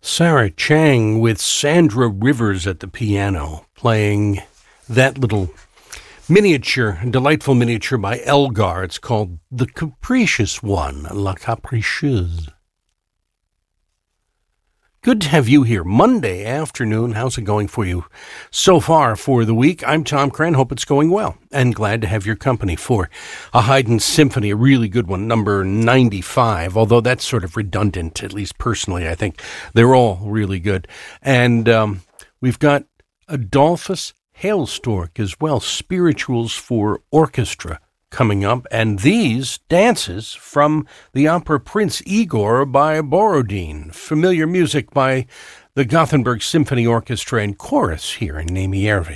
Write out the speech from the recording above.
Sarah Chang with Sandra Rivers at the piano, playing that little miniature, delightful miniature by Elgar. It's called The Capricious One, La Capricieuse. Good to have you here. Monday afternoon. How's it going for you so far for the week? I'm Tom Cran. Hope it's going well. And glad to have your company for a Haydn Symphony, a really good one, number 95. Although that's sort of redundant, at least personally, I think. They're all really good. And we've got Adolphus Hailstork as well, Spirituals for Orchestra, coming up, and these dances from the opera Prince Igor by Borodin, familiar music by the Gothenburg Symphony Orchestra and Chorus here in Nemi Järvi.